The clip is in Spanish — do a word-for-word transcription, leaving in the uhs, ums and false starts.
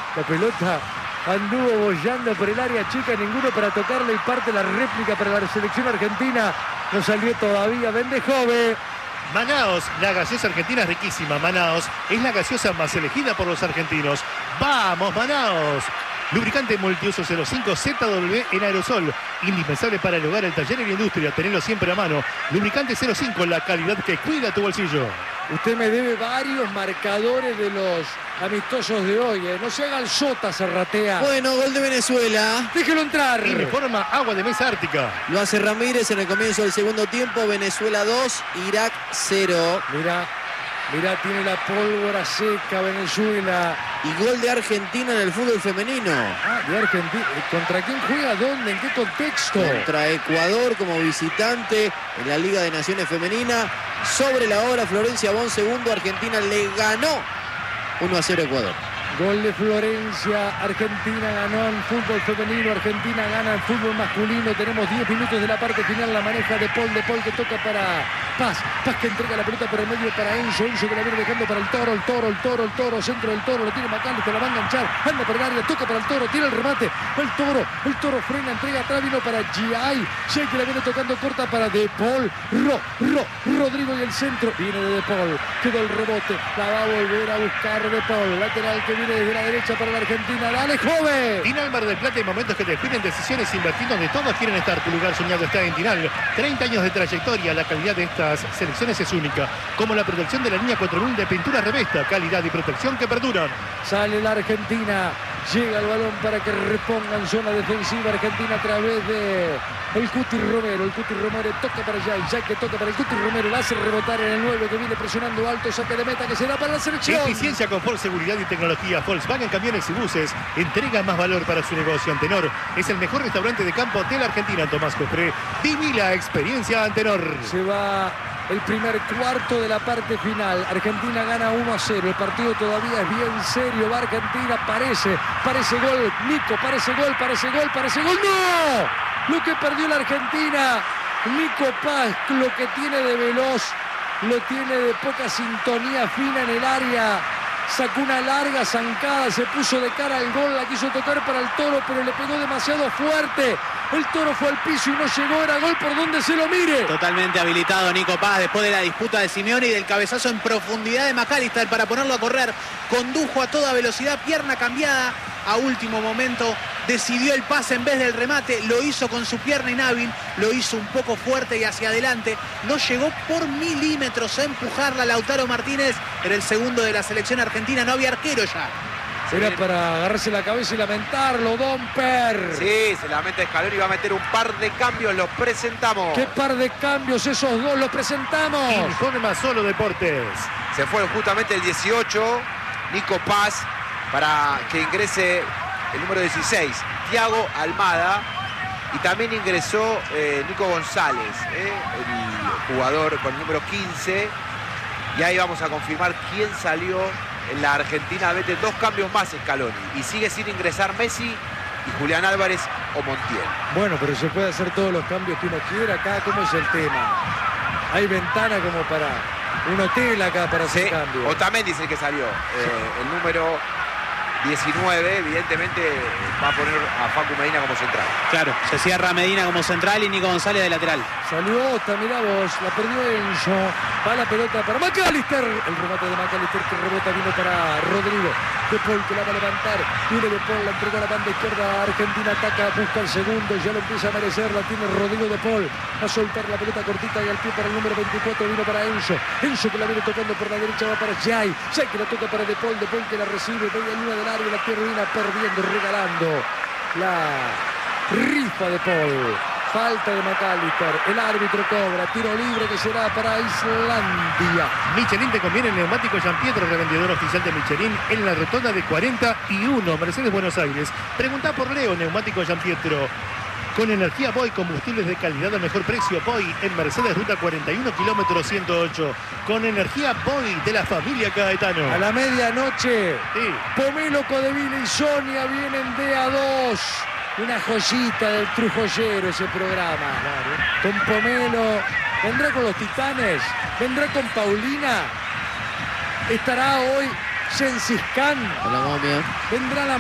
La pelota anduvo bollando por el área chica, ninguno para tocarle y parte la réplica para la selección argentina. No salió todavía Bendejove. Manaos, la gaseosa argentina es riquísima. Manaos es la gaseosa más elegida por los argentinos. ¡Vamos, Manaos! Lubricante multiuso cero cinco Z W en aerosol. Indispensable para el hogar, el taller y la industria. Tenerlo siempre a mano. Lubricante cero cinco, la calidad que cuida tu bolsillo. Usted me debe varios marcadores de los amistosos de hoy. ¿eh? No se haga el sota, Serratea. Bueno, gol de Venezuela. Déjelo entrar. Y reforma agua de mesa ártica. Lo hace Ramírez en el comienzo del segundo tiempo. Venezuela dos, Irak cero. Mirá, mirá, tiene la pólvora seca Venezuela. Y gol de Argentina en el fútbol femenino. Ah, de Argentina. ¿Contra quién juega? ¿Dónde? ¿En qué contexto? Contra Ecuador como visitante en la Liga de Naciones Femenina. Sobre la hora, Florencia Bon segundo. Argentina le ganó uno a cero a Ecuador. Gol de Florencia, Argentina ganó en fútbol femenino, Argentina gana en fútbol masculino. Tenemos diez minutos de la parte final, la maneja De Paul, De Paul que toca para Paz, Paz que entrega la pelota por el medio para Enzo, Enzo que la viene dejando para el Toro, el Toro, el Toro, el Toro, centro del Toro, lo tiene McAllister, la va a enganchar, anda por el área, toca para el Toro, tira el remate, el Toro, el Toro frena, entrega atrás, vino para G I, G I que la viene tocando corta para De Paul, Ro, Ro, Rodrigo y el centro, viene de De Paul, quedó el rebote, la va a volver a buscar De Paul, lateral que viene desde la derecha para la Argentina. ¡Dale, joven! Tinal Mar del Plata, hay momentos que te definen decisiones invertir donde todos quieren estar. Tu lugar soñado está en Tinal. treinta años de trayectoria. La calidad de estas selecciones es única. Como la protección de la línea cuatro mil de pintura Revesta. Calidad y protección que perduran. Sale la Argentina. Llega el balón para que repongan zona defensiva Argentina a través de el Cuti Romero. El Cuti Romero toca para Jai. Jai que toca para el Cuti Romero. La hace rebotar en el nueve que viene presionando alto. Saque de meta que será para la selección. Eficiencia, confort, seguridad y tecnología. Volkswagen Camiones y Buses entrega más valor para su negocio. Antenor es el mejor restaurante de campo de la Argentina. Tomás Cofré, viví la experiencia Antenor. Se va el primer cuarto de la parte final. Argentina gana uno a cero. El partido todavía es bien serio. Va Argentina, parece, parece gol. Nico, parece gol, parece gol, parece gol. ¡No! Lo que perdió la Argentina. Nico Paz, lo que tiene de veloz, lo tiene de poca sintonía fina en el área. Sacó una larga zancada, se puso de cara al gol, la quiso tocar para el Toro, pero le pegó demasiado fuerte. El Toro fue al piso y no llegó, era gol por donde se lo mire. Totalmente habilitado Nico Paz después de la disputa de Simeone y del cabezazo en profundidad de McAllister para ponerlo a correr. Condujo a toda velocidad, pierna cambiada a último momento. Decidió el pase en vez del remate, lo hizo con su pierna inhábil, lo hizo un poco fuerte y hacia adelante. No llegó por milímetros a empujarla Lautaro Martínez. Era el segundo de la selección argentina, no había arquero ya. Era para agarrarse la cabeza y lamentarlo, Domper. Sí, se lamenta Scaloni, va a meter un par de cambios, los presentamos. ¿Qué par de cambios esos dos? Los presentamos. Informa Solo Deportes. Se fue justamente el dieciocho, Nico Paz, para que ingrese el número dieciséis, Thiago Almada. Y también ingresó eh, Nico González, eh, el jugador con el número quince. Y ahí vamos a confirmar quién salió en la Argentina. Vete dos cambios más Scaloni. Y sigue sin ingresar Messi y Julián Álvarez o Montiel. Bueno, pero se puede hacer todos los cambios que uno quiera acá. ¿Cómo es el tema? Hay ventana como para un hotel acá para hacer Sí, cambios. Otamendi es el que salió. Eh, el número diecinueve, evidentemente, va a poner a Facu Medina como central. Claro, se cierra Medina como central y Nico González de lateral. Salió Ota, mirá vos, la perdió Enzo. Va la pelota para McAllister. El remate de McAllister que rebota vino para Rodrigo. De Paul que la va a levantar. Viene De Paul, la entregó a la banda izquierda. Argentina ataca, busca el segundo. Ya lo empieza a merecer. La tiene Rodrigo De Paul. Va a soltar la pelota cortita y al pie para el número veinticuatro. Vino para Enzo. Enzo que la viene tocando por la derecha. Va para Jai. Jai que la toca para De Paul. De Paul que la recibe. Media luna del área. La termina perdiendo, regalando la rifa de Paul. Falta de McAllister. El árbitro cobra. Tiro libre que será para Islandia. Michelin te conviene el neumático Giampietro, revendedor oficial de Michelin en la rotonda de cuarenta y uno, Mercedes Buenos Aires. Pregunta por Leo, neumático Giampietro. Con energía Boy, combustibles de calidad a mejor precio. Boy en Mercedes, ruta cuarenta y uno, kilómetro ciento ocho. Con energía Boy de la familia Caetano. A la medianoche, Sí. Pomelo, Codeville y Sonia vienen de a dos. Una joyita del Trujoyero ese programa. Con Pomelo, vendrá con los Titanes, vendrá con Paulina. Estará hoy Gengis Khan. Con la momia. Vendrá la